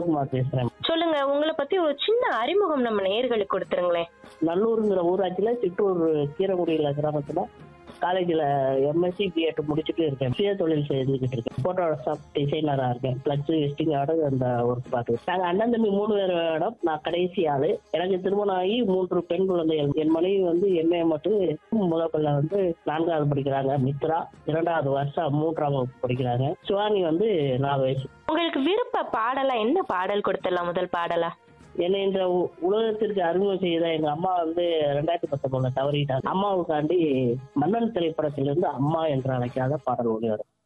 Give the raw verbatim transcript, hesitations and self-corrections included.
செல்வகுமார் பேசுறேன். சொல்லுங்க, உங்களை பத்தி ஒரு சின்ன அறிமுகம் நம்ம நேயர்களுக்கு கொடுத்துருங்களேன். நல்லூருங்கிற ஊராட்சியில சிற்றூர் கீரங்குடியில கிராமத்துல காலேஜ்ல எம்எஸ்சி பிஎட் முடிச்சுட்டு இருக்கேன். சுய தொழில் செஞ்சுக்கிட்டு இருக்கேன். போட்டோஷாப் டிசைனரா இருக்கேன். பிளக்ஸ் வெஸ்டிங்கோட அந்த ஒர்க் பார்த்து நாங்க அண்ணன் தம்பி மூணு பேரோட நான் கடைசி ஆளு. எனக்கு திருமணம் ஆகி மூன்று பெண் குழந்தைகள். என் மனைவி வந்து எம்ஏ மட்டும் முதல் பிள்ளை வந்து நான்காவது படிக்கிறாங்க. மித்ரா இரண்டாவது வருஷம் மூன்றாம் வகுப்பு படிக்கிறாங்க. சுவாமி வந்து நாலு வயசு. உங்களுக்கு விருப்ப பாடலா என்ன பாடல் கொடுத்துடலாம்? முதல் பாடலா என்னை இந்த உ- உலகத்திற்கு அறிமுகம் செய்த எங்க அம்மா வந்து ரெண்டாயிரத்தி பத்தொன்பதுல தவறிட்டாங்க. அம்மாவுக்காண்டி மன்னன் திரைப்படத்திலிருந்து அம்மா என்று அழைக்காத பாடல் ஒளி வரும்.